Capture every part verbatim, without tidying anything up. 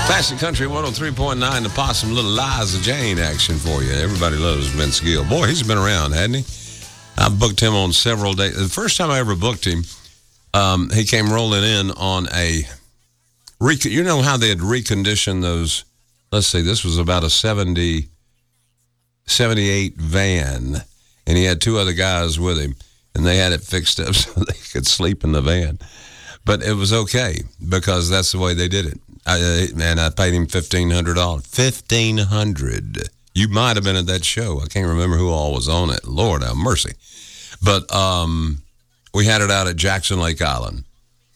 Classic Country one oh three point nine, the Possum, little Liza Jane action for you. Everybody loves Vince Gill. Boy, he's been around, hasn't he? I booked him on several days. The first time I ever booked him, um, he came rolling in on a, rec- you know how they had reconditioned those, let's see, this was about a seventy, seventy-eight van, and he had two other guys with him, and they had it fixed up so they could sleep in the van. But it was okay, because that's the way they did it. I, and I paid him fifteen hundred dollars. fifteen hundred dollars. You might have been at that show. I can't remember who all was on it. Lord have mercy. But um, we had it out at Jackson Lake Island.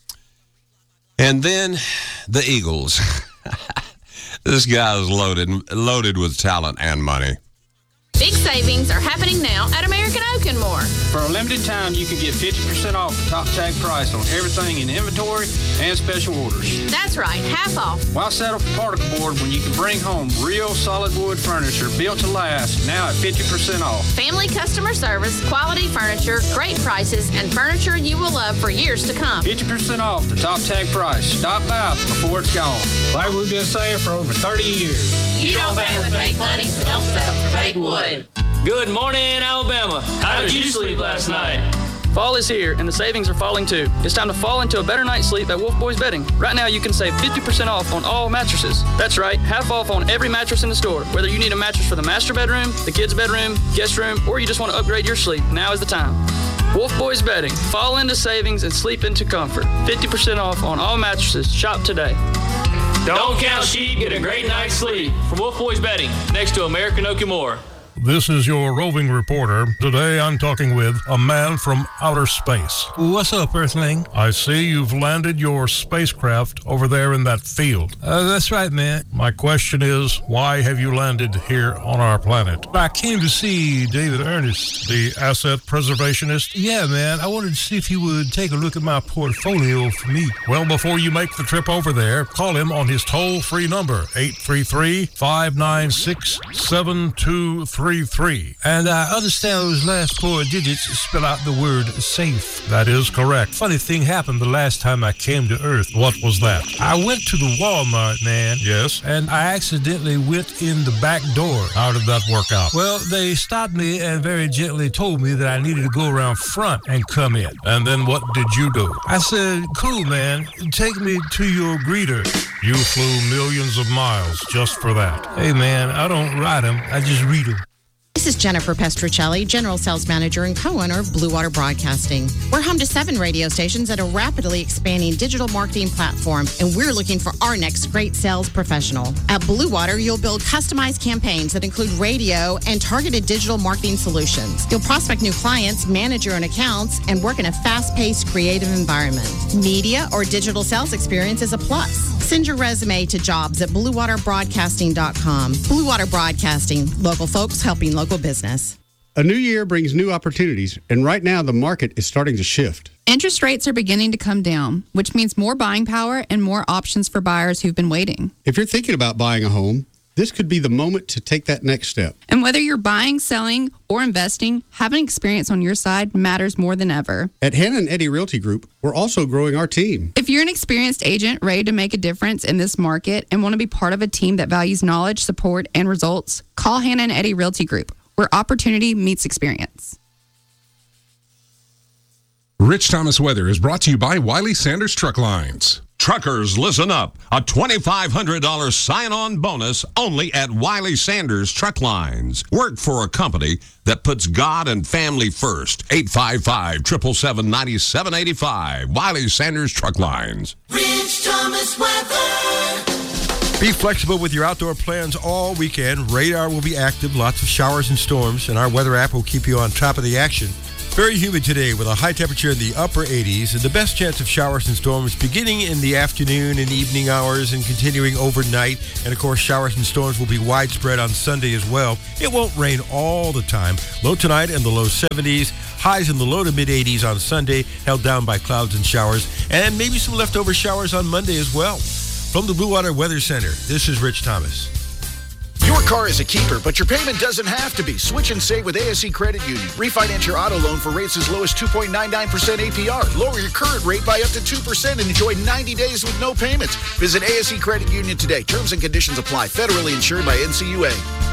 And then the Eagles. This guy is loaded, loaded with talent and money. Big savings are happening now at American Oak and More. For a limited time, you can get fifty percent off the top tag price on everything in inventory and special orders. That's right, half off. Why settle for particle board when you can bring home real solid wood furniture built to last, now at fifty percent off? Family customer service, quality furniture, great prices, and furniture you will love for years to come. fifty percent off the top tag price. Stop by before it's gone. Like we've been saying for over thirty years. You don't bang with fake money, so don't settle for fake wood. Good morning, Alabama. How did you sleep last night? Fall is here, and the savings are falling too. It's time to fall into a better night's sleep at Wolf Boys Bedding. Right now, you can save fifty percent off on all mattresses. That's right, half off on every mattress in the store. Whether you need a mattress for the master bedroom, the kids' bedroom, guest room, or you just want to upgrade your sleep, now is the time. Wolf Boys Bedding. Fall into savings and sleep into comfort. fifty percent off on all mattresses. Shop today. Don't count sheep, get a great night's sleep. From Wolf Boys Bedding, next to American Oak and More. This is your roving reporter. Today I'm talking with a man from outer space. What's up, Earthling? I see you've landed your spacecraft over there in that field. Uh, that's right, man. My question is, why have you landed here on our planet? I came to see David Ernest. The asset preservationist? Yeah, man. I wanted to see if he would take a look at my portfolio for me. Well, before you make the trip over there, call him on his toll-free number, eight three three, five nine six, seven two three three. And I understand those last four digits spell out the word safe. That is correct. Funny thing happened the last time I came to Earth. What was that? I went to the Walmart, man. Yes? And I accidentally went in the back door. How did that work out? Well, they stopped me and very gently told me that I needed to go around front and come in. And then what did you do? I said, cool, man. Take me to your greeter. You flew millions of miles just for that. Hey, man, I don't ride them. I just read them. This is Jennifer Pestruccelli, General Sales Manager and co-owner of Blue Water Broadcasting. We're home to seven radio stations at a rapidly expanding digital marketing platform, and we're looking for our next great sales professional. At Blue Water, you'll build customized campaigns that include radio and targeted digital marketing solutions. You'll prospect new clients, manage your own accounts, and work in a fast-paced, creative environment. Media or digital sales experience is a plus. Send your resume to jobs at blue water broadcasting dot com. Blue Water Broadcasting, local folks helping local business. A new year brings new opportunities, and right now the market is starting to shift. Interest rates are beginning to come down, which means more buying power and more options for buyers who've been waiting. If you're thinking about buying a home, this could be the moment to take that next step. And whether you're buying, selling, or investing, having experience on your side matters more than ever. At Hannah and Eddie Realty Group, we're also growing our team. If you're an experienced agent ready to make a difference in this market and want to be part of a team that values knowledge, support, and results, call Hannah and Eddie Realty Group, where opportunity meets experience. Rich Thomas Weather is brought to you by Wiley Sanders Truck Lines. Truckers, listen up. A twenty-five hundred dollars sign-on bonus only at Wiley Sanders Truck Lines. Work for a company that puts God and family first. eight five five, seven seven seven, nine seven eight five. Wiley Sanders Truck Lines. Rich Thomas Weather. Be flexible with your outdoor plans all weekend. Radar will be active, lots of showers and storms, and our weather app will keep you on top of the action. Very humid today with a high temperature in the upper eighties and the best chance of showers and storms beginning in the afternoon and evening hours and continuing overnight. And of course, showers and storms will be widespread on Sunday as well. It won't rain all the time. Low tonight in the low seventies, highs in the low to mid eighties on Sunday, held down by clouds and showers, and maybe some leftover showers on Monday as well. From the Blue Water Weather Center, this is Rich Thomas. Your car is a keeper, but your payment doesn't have to be. Switch and save with A S E Credit Union. Refinance your auto loan for rates as low as two point nine nine percent A P R. Lower your current rate by up to two percent and enjoy ninety days with no payments. Visit A S E Credit Union today. Terms and conditions apply. Federally insured by N C U A.